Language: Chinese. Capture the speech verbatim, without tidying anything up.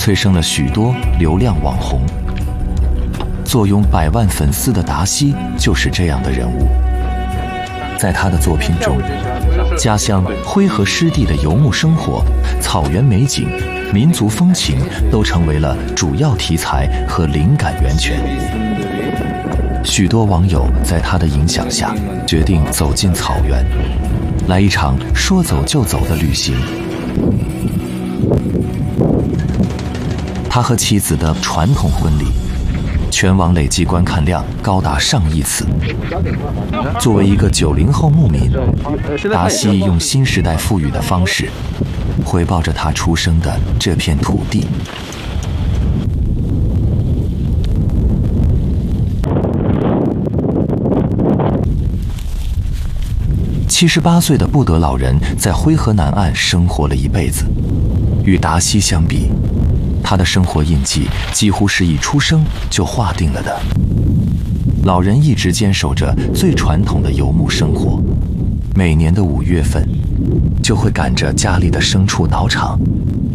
催生了许多流量网红。坐拥百万粉丝的达西就是这样的人物。在他的作品中，家乡灰河湿地的游牧生活、草原美景、民族风情都成为了主要题材和灵感源泉。许多网友在他的影响下，决定走进草原，来一场说走就走的旅行。他和妻子的传统婚礼，全网累计观看量高达上亿次。作为一个九零后牧民，达西用新时代赋予的方式，回报着他出生的这片土地。七十八岁的布德老人在灰河南岸生活了一辈子，与达西相比，他的生活印记几乎是一出生就划定了的。老人一直坚守着最传统的游牧生活，每年的五月份，就会赶着家里的牲畜到场，